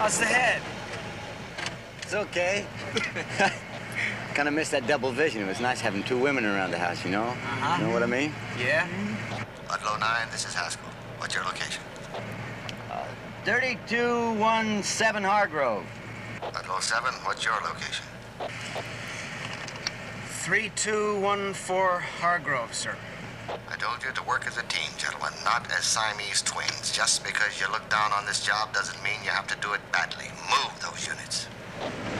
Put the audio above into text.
How's the head? It's okay. Kind of missed that double vision. It was nice having two women around the house, you know? Uh-huh. You know what I mean? Yeah? Ludlow 9, this is Haskell. What's your location? 3217 Hargrove. Ludlow 7, what's your location? 3214 Hargrove, sir. I told you to work as a team, gentlemen, not as Siamese twins. Just because you look down on this job doesn't mean you have to do it badly. Move those units.